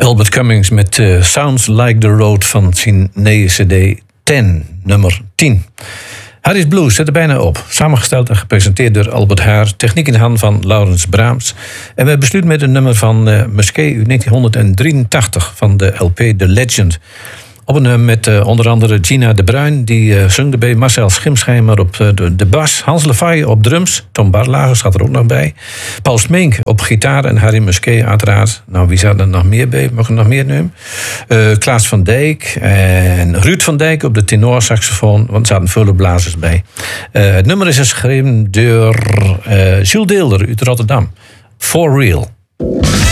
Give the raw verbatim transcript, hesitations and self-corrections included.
Albert Cummings met uh, Sounds Like the Road van zijn nieuwe cd tien, nummer tien. Harry's Blues zit er bijna op. Samengesteld en gepresenteerd door Albert Haar. Techniek in de hand van Laurens Braams. En we besluiten met een nummer van uh, Musquet uit negentien drieëntachtig van de L P The Legend. Op een nummer met uh, onder andere Gina de Bruin, die uh, zong erbij. Marcel Schimschijmer op uh, de, de bas. Hans Lefay op drums. Tom Barlager zat er ook nog bij. Paul Smink op gitaar en Harry Musquet uiteraard. Nou, wie zat er nog meer bij? Mag ik nog meer nemen? Uh, Klaas van Dijk en Ruud van Dijk op de tenorsaxofoon. Want er zaten veel blazers bij. Uh, het nummer is geschreven door uh, Jules Deelder uit Rotterdam. For Real.